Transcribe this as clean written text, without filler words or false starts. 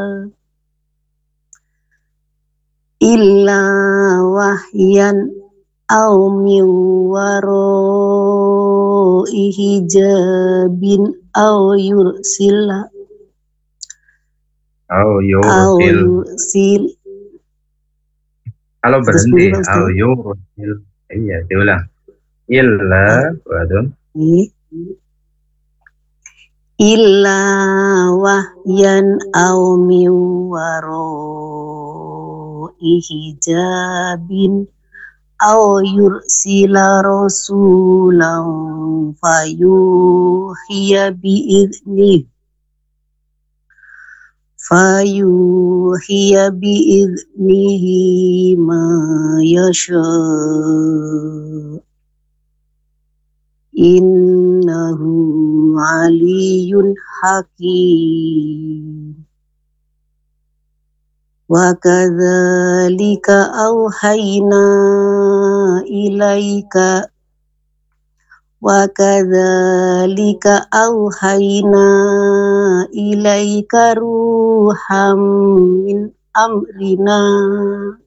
illa wahyan aw min wara'i hijabin aw yursila Au aw yursil. yursil. Kalau Terus berhenti, bunyi Pak au Ustaz. yursil. Iya, diulang. Illa, wadun. Illa wahyan aw min wara'i hijabin aw yursila rasulan fayuhiya biiznihi ma yasha innahu aliyyun hakim. Wa kadzalika auhayna ilaika ruham min amrina